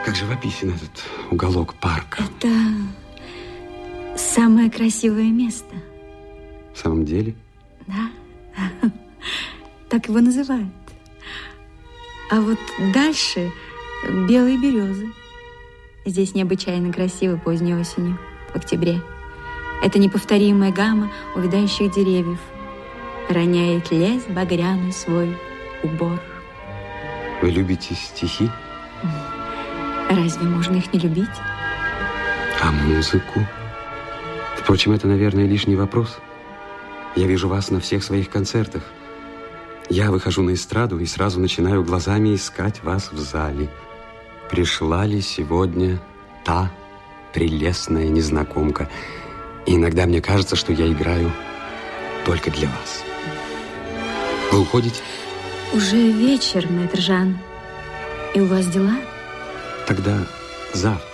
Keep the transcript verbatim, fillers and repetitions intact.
Как живописен этот уголок парка. Это самое красивое место. В самом деле? Да. Так его называют. А вот дальше белые березы. Здесь необычайно красиво поздней осенью, в октябре. Это неповторимая гамма увядающих деревьев. Роняет лес багряный свой убор. Вы любите стихи? Разве можно их не любить? А музыку? Впрочем, это, наверное, лишний вопрос. Я вижу вас на всех своих концертах. Я выхожу на эстраду и сразу начинаю глазами искать вас в зале. Пришла ли сегодня та прелестная незнакомка? И иногда мне кажется, что я играю только для вас. Вы уходите? Уже вечер, мэтр Жан. И у вас дела? Тогда завтра.